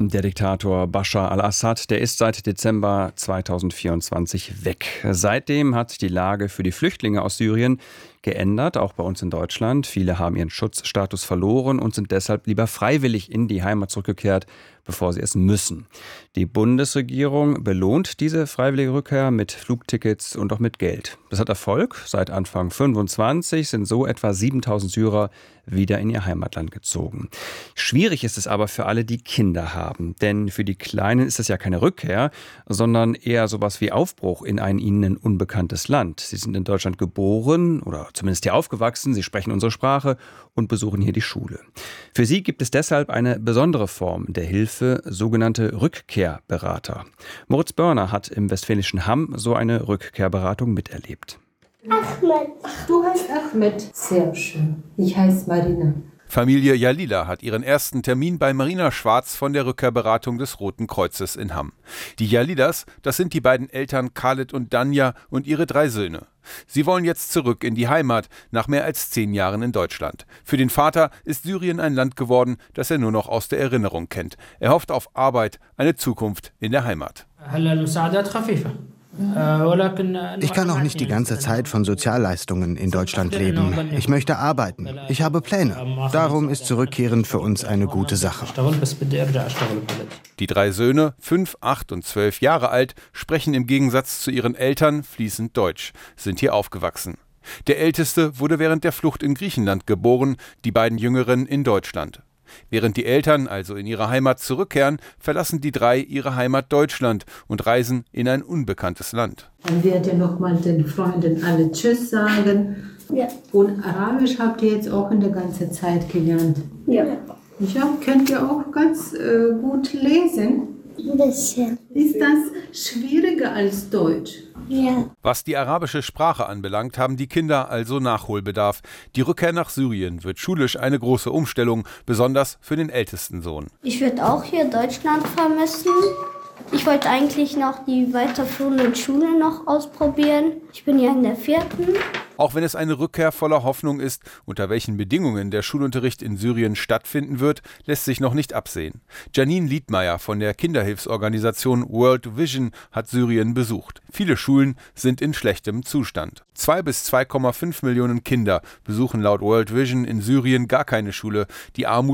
Der Diktator Bashar al-Assad, der ist seit Dezember 2024 weg. Seitdem hat sich die Lage für die Flüchtlinge aus Syrien geändert, auch bei uns in Deutschland. Viele haben ihren Schutzstatus verloren und sind deshalb lieber freiwillig in die Heimat zurückgekehrt, bevor sie es müssen. Die Bundesregierung belohnt diese freiwillige Rückkehr mit Flugtickets und auch mit Geld. Das hat Erfolg. Seit Anfang 25 sind so etwa 7.000 Syrer wieder in ihr Heimatland gezogen. Schwierig ist es aber für alle, die Kinder haben. Denn für die Kleinen ist es ja keine Rückkehr, sondern eher sowas wie Aufbruch in ein ihnen unbekanntes Land. Sie sind in Deutschland geboren oder zumindest hier aufgewachsen, sie sprechen unsere Sprache und besuchen hier die Schule. Für sie gibt es deshalb eine besondere Form der Hilfe, sogenannte Rückkehrberater. Moritz Börner hat im westfälischen Hamm so eine Rückkehrberatung miterlebt. Ahmed. Du heißt Ahmed. Sehr schön. Ich heiße Marina. Familie Jalila hat ihren ersten Termin bei Marina Schwarz von der Rückkehrberatung des Roten Kreuzes in Hamm. Die Jalilas, das sind die beiden Eltern Khaled und Danja und ihre 3 Söhne. Sie wollen jetzt zurück in die Heimat, nach mehr als 10 Jahren in Deutschland. Für den Vater ist Syrien ein Land geworden, das er nur noch aus der Erinnerung kennt. Er hofft auf Arbeit, eine Zukunft in der Heimat. Ich kann auch nicht die ganze Zeit von Sozialleistungen in Deutschland leben. Ich möchte arbeiten. Ich habe Pläne. Darum ist Zurückkehren für uns eine gute Sache. Die 3 Söhne, 5, 8 und 12 Jahre alt, sprechen im Gegensatz zu ihren Eltern fließend Deutsch, sind hier aufgewachsen. Der Älteste wurde während der Flucht in Griechenland geboren, die beiden Jüngeren in Deutschland. Während die Eltern also in ihre Heimat zurückkehren, verlassen die 3 ihre Heimat Deutschland und reisen in ein unbekanntes Land. Dann werdet ihr nochmal den Freunden alle Tschüss sagen. Ja. Und Arabisch habt ihr jetzt auch in der ganzen Zeit gelernt. Ja. Ja, könnt ihr auch ganz gut lesen. Ein bisschen. Ist das schwieriger als Deutsch? Ja. Was die arabische Sprache anbelangt, haben die Kinder also Nachholbedarf. Die Rückkehr nach Syrien wird schulisch eine große Umstellung, besonders für den ältesten Sohn. Ich würde auch hier Deutschland vermissen. Ich wollte eigentlich noch die weiterführende Schule noch ausprobieren. Ich bin ja in der 4. Auch wenn es eine Rückkehr voller Hoffnung ist, unter welchen Bedingungen der Schulunterricht in Syrien stattfinden wird, lässt sich noch nicht absehen. Janine Liedmeier von der Kinderhilfsorganisation World Vision hat Syrien besucht. Viele Schulen sind in schlechtem Zustand. 2 bis 2,5 Millionen Kinder besuchen laut World Vision in Syrien gar keine Schule. Die Armut